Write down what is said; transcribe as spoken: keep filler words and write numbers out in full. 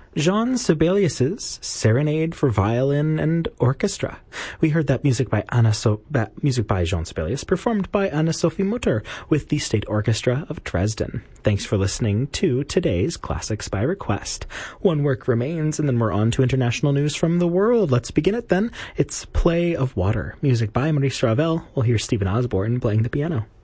Jean Sibelius's Serenade for Violin and Orchestra. We heard that music by Anna so- that music by Jean Sibelius, performed by Anna-Sophie Mutter with the State Orchestra of Dresden. Thanks for listening to today's Classics by Request. One work remains, and then we're on to international news from the world. Let's begin it then. It's Play of Water, music by Maurice Ravel. We'll hear Stephen Osborne playing the piano.